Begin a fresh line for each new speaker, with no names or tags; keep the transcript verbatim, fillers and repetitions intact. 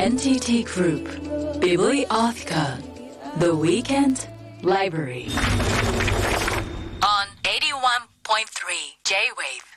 エヌティーティー Group Bibliotheca The Weekend Library on eighty-one point three J-Wave